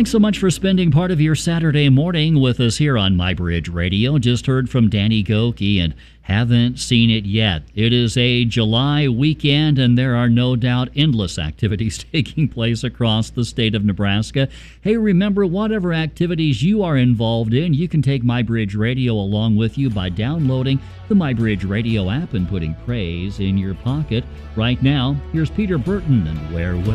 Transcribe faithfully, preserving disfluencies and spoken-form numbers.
Thanks so much for spending part of your Saturday morning with us here on MyBridge Radio. Just heard from Danny Goki and haven't seen it yet. It is a July weekend and there are no doubt endless activities taking place across the state of Nebraska. Hey, remember, whatever activities you are involved in, you can take MyBridge Radio along with you by downloading the MyBridge Radio app and putting praise in your pocket. Right now, here's Peter Burton and Where Would